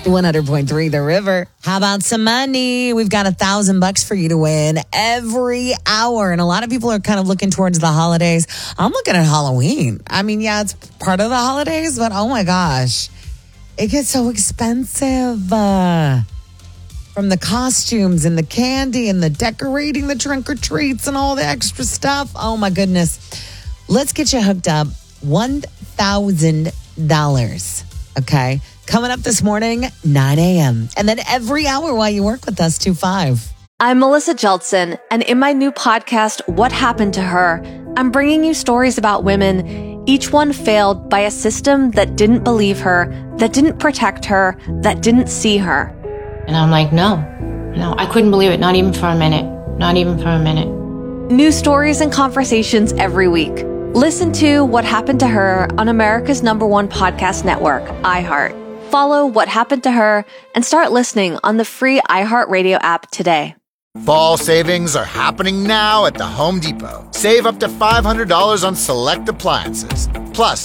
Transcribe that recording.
100.3 The River. How about some money? We've got $1,000 for you to win every hour. And a lot of people are kind of looking towards the holidays. I'm looking at Halloween. I mean, yeah, it's part of the holidays, but oh my gosh, it gets so expensive. From the costumes and the candy and the decorating the trunk or treats and all the extra stuff. Oh my goodness. Let's get you hooked up. $1,000. Okay. Coming up this morning, 9 a.m. And then every hour while you work with us, 2-5. I'm Melissa Jeltsin, and in my new podcast, What Happened to Her, I'm bringing you stories about women, each one failed by a system that didn't believe her, that didn't protect her, that didn't see her. And I'm like, no, I couldn't believe it. Not even for a minute. Not even for a minute. New stories and conversations every week. Listen to What Happened to Her on America's #1 podcast network, iHeart. Follow What Happened to Her and start listening on the free iHeartRadio app today. Fall savings are happening now at the Home Depot. Save up to $500 on select appliances. Plus,